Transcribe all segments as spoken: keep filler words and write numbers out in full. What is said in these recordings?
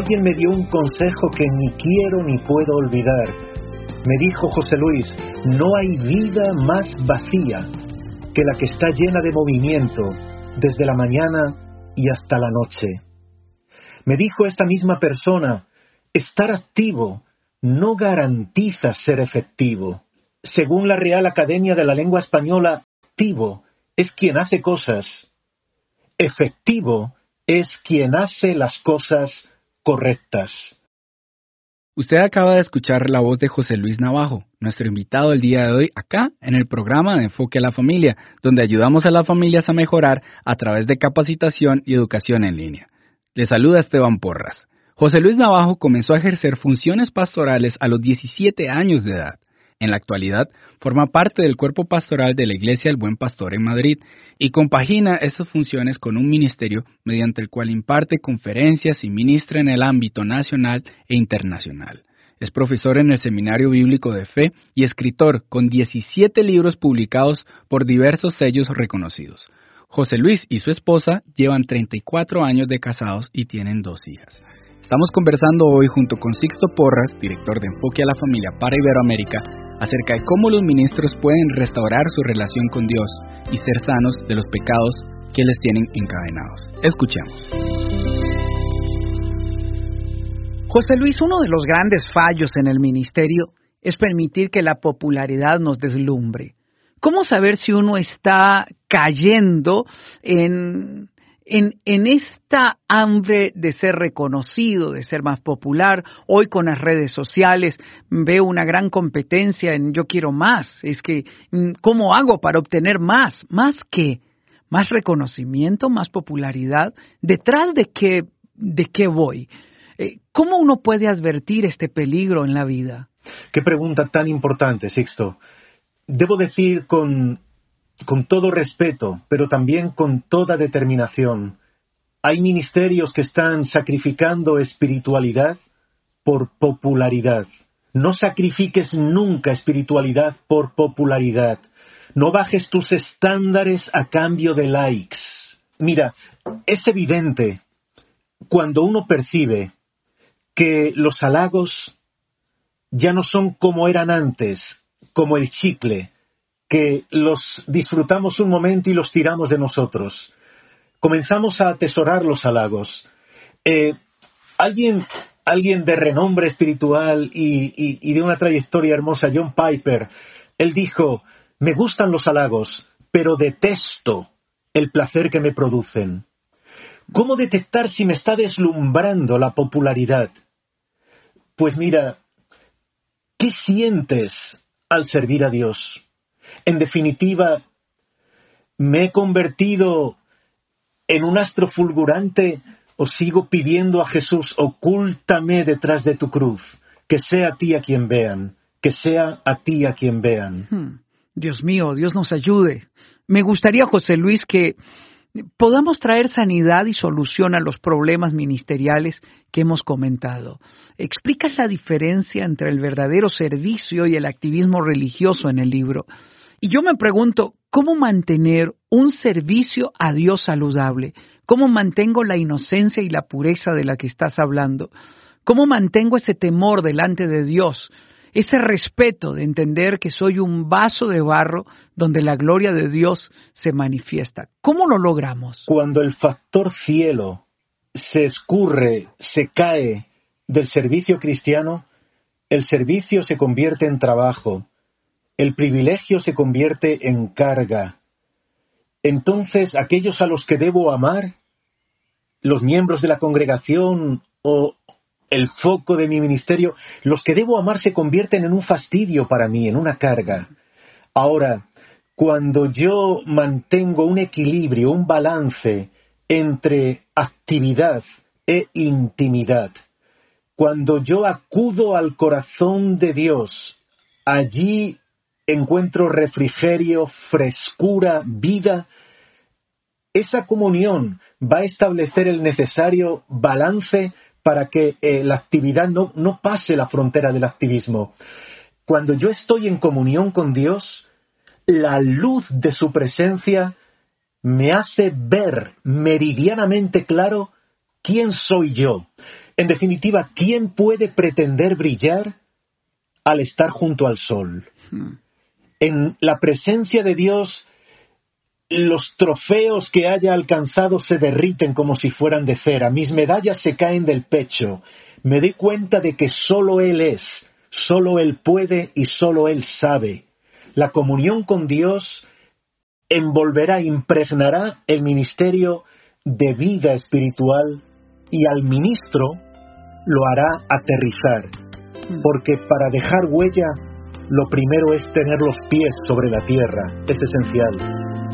alguien me dio un consejo que ni quiero ni puedo olvidar. Me dijo: José Luis, no hay vida más vacía que la que está llena de movimiento desde la mañana y hasta la noche. Me dijo esta misma persona: estar activo no garantiza ser efectivo. Según la Real Academia de la Lengua Española, activo es quien hace cosas. Efectivo es quien hace las cosas correctas. Usted acaba de escuchar la voz de José Luis Navajo, nuestro invitado el día de hoy acá en el programa de Enfoque a la Familia, donde ayudamos a las familias a mejorar a través de capacitación y educación en línea. Le saluda Esteban Porras. José Luis Navajo comenzó a ejercer funciones pastorales a los diecisiete años de edad. En la actualidad, forma parte del cuerpo pastoral de la Iglesia El Buen Pastor en Madrid y compagina esas funciones con un ministerio mediante el cual imparte conferencias y ministra en el ámbito nacional e internacional. Es profesor en el Seminario Bíblico de Fe y escritor con diecisiete libros publicados por diversos sellos reconocidos. José Luis y su esposa llevan treinta y cuatro años de casados y tienen dos hijas. Estamos conversando hoy junto con Sixto Porras, director de Enfoque a la Familia para Iberoamérica, acerca de cómo los ministros pueden restaurar su relación con Dios y ser sanos de los pecados que les tienen encadenados. Escuchemos. José Luis, uno de los grandes fallos en el ministerio es permitir que la popularidad nos deslumbre. ¿Cómo saber si uno está cayendo en, en, en esta hambre de ser reconocido, de ser más popular? Hoy con las redes sociales veo una gran competencia en yo quiero más. Es que, ¿cómo hago para obtener más? ¿Más qué? ¿Más reconocimiento? ¿Más popularidad? ¿Detrás de qué, de qué voy? ¿Cómo uno puede advertir este peligro en la vida? Qué pregunta tan importante, Sixto. Debo decir con, con todo respeto, pero también con toda determinación, hay ministerios que están sacrificando espiritualidad por popularidad. No sacrifiques nunca espiritualidad por popularidad. No bajes tus estándares a cambio de likes. Mira, es evidente cuando uno percibe que los halagos ya no son como eran antes, como el chicle, que los disfrutamos un momento y los tiramos de nosotros. Comenzamos a atesorar los halagos. Eh, alguien, alguien de renombre espiritual y, y, y de una trayectoria hermosa, John Piper, él dijo: me gustan los halagos, pero detesto el placer que me producen. ¿Cómo detectar si me está deslumbrando la popularidad? Pues mira, ¿qué sientes al servir a Dios? En definitiva, ¿me he convertido en un astro fulgurante o sigo pidiendo a Jesús: ocúltame detrás de tu cruz, que sea a ti a quien vean, que sea a ti a quien vean? Hmm. Dios mío, Dios nos ayude. Me gustaría, José Luis, que podamos traer sanidad y solución a los problemas ministeriales que hemos comentado. ¿Explicas la diferencia entre el verdadero servicio y el activismo religioso en el libro? Y yo me pregunto, ¿cómo mantener un servicio a Dios saludable? ¿Cómo mantengo la inocencia y la pureza de la que estás hablando? ¿Cómo mantengo ese temor delante de Dios? Ese respeto de entender que soy un vaso de barro donde la gloria de Dios se manifiesta. ¿Cómo lo logramos? Cuando el factor cielo se escurre, se cae del servicio cristiano, el servicio se convierte en trabajo, el privilegio se convierte en carga. Entonces, aquellos a los que debo amar, los miembros de la congregación o el foco de mi ministerio, los que debo amar se convierten en un fastidio para mí, en una carga. Ahora, cuando yo mantengo un equilibrio, un balance entre actividad e intimidad, cuando yo acudo al corazón de Dios, allí encuentro refrigerio, frescura, vida. Esa comunión va a establecer el necesario balance para que eh, la actividad no, no pase la frontera del activismo. Cuando yo estoy en comunión con Dios, la luz de su presencia me hace ver meridianamente claro quién soy yo. En definitiva, ¿quién puede pretender brillar al estar junto al sol? En la presencia de Dios, los trofeos que haya alcanzado se derriten como si fueran de cera. Mis medallas se caen del pecho. Me doy cuenta de que solo Él es, solo Él puede y solo Él sabe. La comunión con Dios envolverá, impregnará el ministerio de vida espiritual y al ministro lo hará aterrizar. Porque para dejar huella, lo primero es tener los pies sobre la tierra. Es esencial.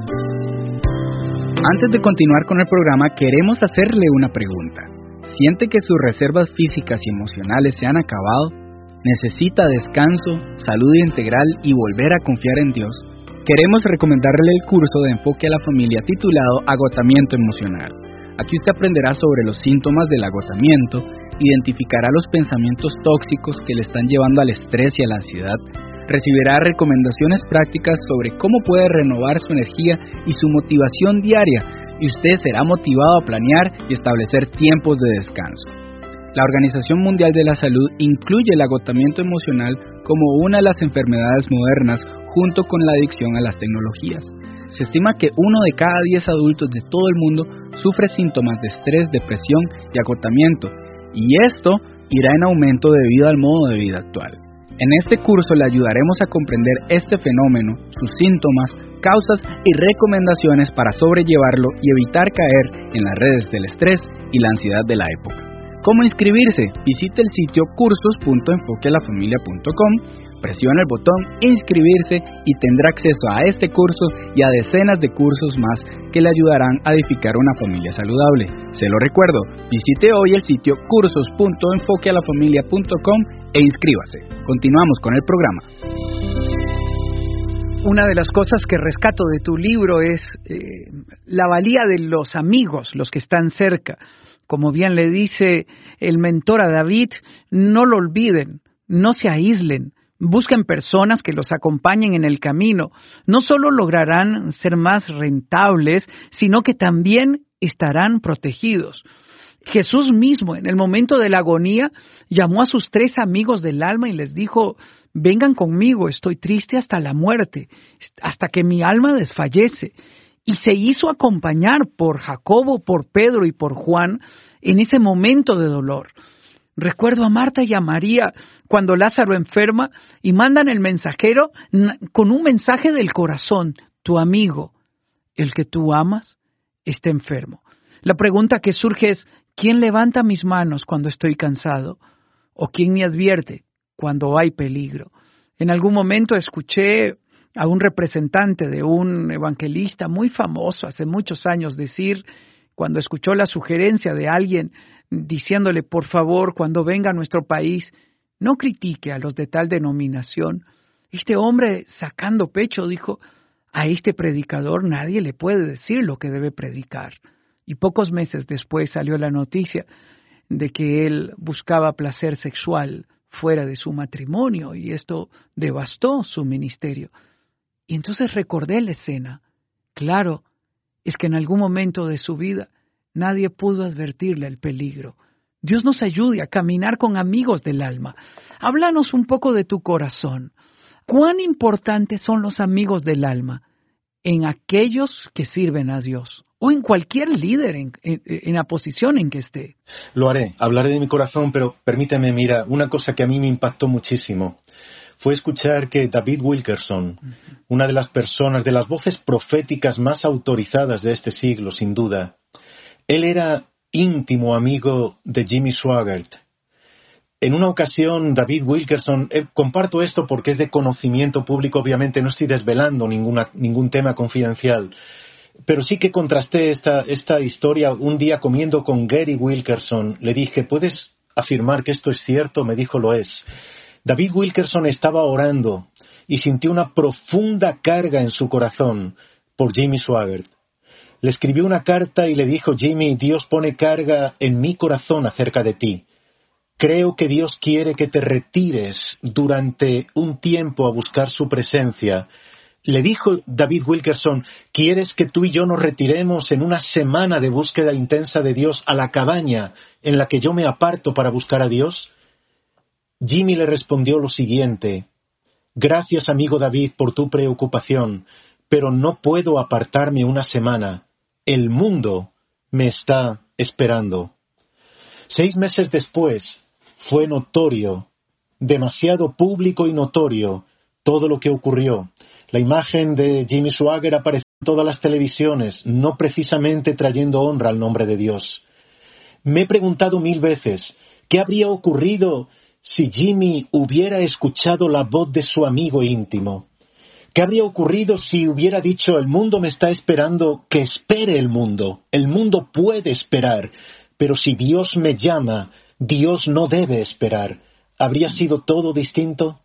Antes de continuar con el programa, queremos hacerle una pregunta. ¿Siente que sus reservas físicas y emocionales se han acabado? ¿Necesita descanso, salud integral y volver a confiar en Dios? Queremos recomendarle el curso de Enfoque a la Familia titulado Agotamiento Emocional. Aquí usted aprenderá sobre los síntomas del agotamiento, identificará los pensamientos tóxicos que le están llevando al estrés y a la ansiedad, recibirá recomendaciones prácticas sobre cómo puede renovar su energía y su motivación diaria, y usted será motivado a planear y establecer tiempos de descanso. La Organización Mundial de la Salud incluye el agotamiento emocional como una de las enfermedades modernas junto con la adicción a las tecnologías. Se estima que uno de cada diez adultos de todo el mundo sufre síntomas de estrés, depresión y agotamiento, y esto irá en aumento debido al modo de vida actual. En este curso le ayudaremos a comprender este fenómeno, sus síntomas, causas y recomendaciones para sobrellevarlo y evitar caer en las redes del estrés y la ansiedad de la época. ¿Cómo inscribirse? Visite el sitio cursos punto enfoque a la familia punto com, presione el botón inscribirse y tendrá acceso a este curso y a decenas de cursos más que le ayudarán a edificar una familia saludable. Se lo recuerdo, visite hoy el sitio cursos punto enfoque a la familia punto com e inscríbase. Continuamos con el programa. Una de las cosas que rescato de tu libro es eh, la valía de los amigos, los que están cerca. Como bien le dice el mentor a David, no lo olviden, no se aíslen, busquen personas que los acompañen en el camino. No solo lograrán ser más rentables, sino que también estarán protegidos. Jesús mismo, en el momento de la agonía, llamó a sus tres amigos del alma y les dijo: vengan conmigo, estoy triste hasta la muerte, hasta que mi alma desfallece. Y se hizo acompañar por Jacobo, por Pedro y por Juan en ese momento de dolor. Recuerdo a Marta y a María cuando Lázaro enferma y mandan el mensajero con un mensaje del corazón: tu amigo, el que tú amas, está enfermo. La pregunta que surge es: ¿quién levanta mis manos cuando estoy cansado? ¿O quién me advierte cuando hay peligro? En algún momento escuché a un representante de un evangelista muy famoso hace muchos años decir, cuando escuchó la sugerencia de alguien diciéndole: por favor, cuando venga a nuestro país, no critique a los de tal denominación. Este hombre, sacando pecho, dijo: a este predicador nadie le puede decir lo que debe predicar. Y pocos meses después salió la noticia de que él buscaba placer sexual fuera de su matrimonio y esto devastó su ministerio. Y entonces recordé la escena. Claro, es que en algún momento de su vida nadie pudo advertirle el peligro. Dios nos ayude a caminar con amigos del alma. Háblanos un poco de tu corazón. ¿Cuán importantes son los amigos del alma en aquellos que sirven a Dios? O en cualquier líder, en, en, en la posición en que esté. Lo haré, hablaré de mi corazón, pero permíteme, mira, una cosa que a mí me impactó muchísimo fue escuchar que David Wilkerson, una de las personas, de las voces proféticas más autorizadas de este siglo, sin duda, él era íntimo amigo de Jimmy Swaggart. En una ocasión, David Wilkerson, eh, comparto esto porque es de conocimiento público, obviamente no estoy desvelando ninguna, ningún tema confidencial, pero sí que contrasté esta, esta historia un día comiendo con Gary Wilkerson. Le dije: ¿puedes afirmar que esto es cierto? Me dijo: lo es. David Wilkerson estaba orando y sintió una profunda carga en su corazón por Jimmy Swaggart. Le escribió una carta y le dijo: Jimmy, Dios pone carga en mi corazón acerca de ti. Creo que Dios quiere que te retires durante un tiempo a buscar su presencia. Le dijo David Wilkerson, ¿quieres que tú y yo nos retiremos en una semana de búsqueda intensa de Dios a la cabaña en la que yo me aparto para buscar a Dios? Jimmy le respondió lo siguiente: gracias, amigo David, por tu preocupación, pero no puedo apartarme una semana. El mundo me está esperando. Seis meses después, fue notorio, demasiado público y notorio, todo lo que ocurrió. La imagen de Jimmy Swaggart apareció en todas las televisiones, no precisamente trayendo honra al nombre de Dios. Me he preguntado mil veces, ¿qué habría ocurrido si Jimmy hubiera escuchado la voz de su amigo íntimo? ¿Qué habría ocurrido si hubiera dicho, el mundo me está esperando, que espere el mundo? El mundo puede esperar, pero si Dios me llama, Dios no debe esperar. ¿Habría sido todo distinto?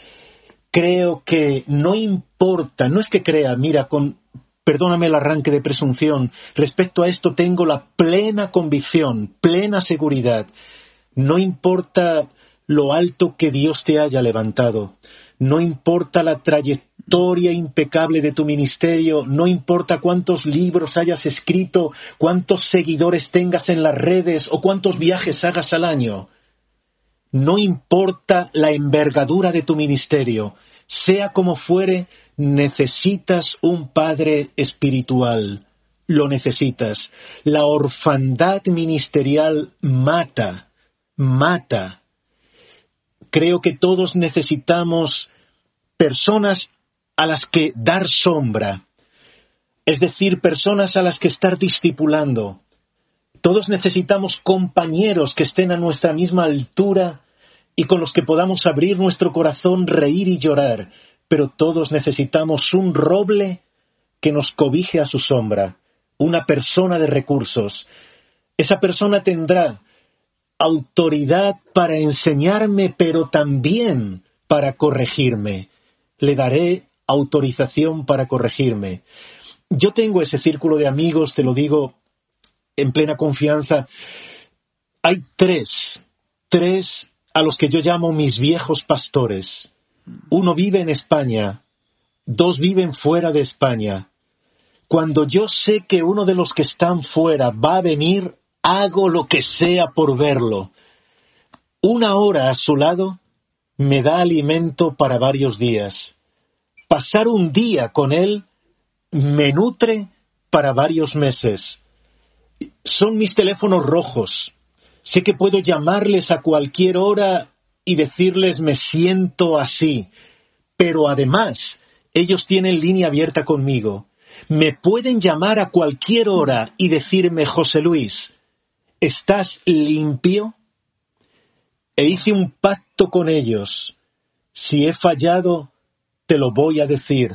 Creo que no importa, no es que crea, mira, con, perdóname el arranque de presunción, respecto a esto tengo la plena convicción, plena seguridad. No importa lo alto que Dios te haya levantado, no importa la trayectoria impecable de tu ministerio, no importa cuántos libros hayas escrito, cuántos seguidores tengas en las redes o cuántos viajes hagas al año. No importa la envergadura de tu ministerio, sea como fuere, necesitas un padre espiritual. Lo necesitas. La orfandad ministerial mata, mata. Creo que todos necesitamos personas a las que dar sombra, es decir, personas a las que estar discipulando. Todos necesitamos compañeros que estén a nuestra misma altura y con los que podamos abrir nuestro corazón, reír y llorar, pero todos necesitamos un roble que nos cobije a su sombra, una persona de recursos. Esa persona tendrá autoridad para enseñarme, pero también para corregirme. Le daré autorización para corregirme. Yo tengo ese círculo de amigos, te lo digo en plena confianza. Hay tres, tres a los que yo llamo mis viejos pastores. Uno vive en España, dos viven fuera de España. Cuando yo sé que uno de los que están fuera va a venir, hago lo que sea por verlo. Una hora a su lado me da alimento para varios días. Pasar un día con él me nutre para varios meses. Son mis teléfonos rojos. Sé que puedo llamarles a cualquier hora y decirles me siento así, pero además ellos tienen línea abierta conmigo. Me pueden llamar a cualquier hora y decirme, José Luis, ¿estás limpio? E hice un pacto con ellos. Si he fallado, te lo voy a decir.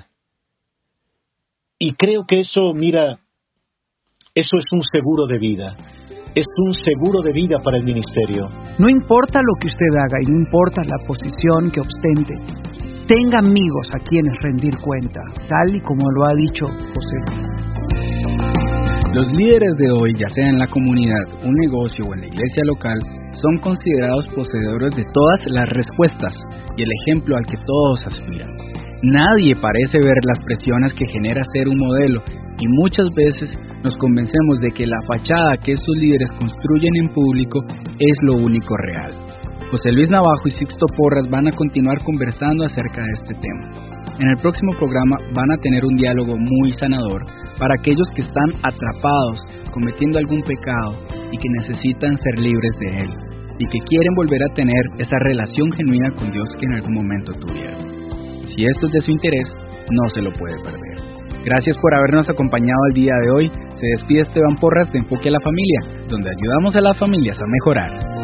Y creo que eso, mira, eso es un seguro de vida. Es un seguro de vida para el ministerio. No importa lo que usted haga y no importa la posición que ostente, tenga amigos a quienes rendir cuenta, tal y como lo ha dicho José Luis. Los líderes de hoy, ya sea en la comunidad, un negocio o en la iglesia local, son considerados poseedores de todas las respuestas y el ejemplo al que todos aspiran. Nadie parece ver las presiones que genera ser un modelo y muchas veces nos convencemos de que la fachada que estos líderes construyen en público es lo único real. José Luis Navajo y Sixto Porras van a continuar conversando acerca de este tema. En el próximo programa van a tener un diálogo muy sanador para aquellos que están atrapados cometiendo algún pecado y que necesitan ser libres de él y que quieren volver a tener esa relación genuina con Dios que en algún momento tuvieron. Si esto es de su interés, no se lo puede perder. Gracias por habernos acompañado el día de hoy. Se despide Esteban Porras de Enfoque a la Familia, donde ayudamos a las familias a mejorar.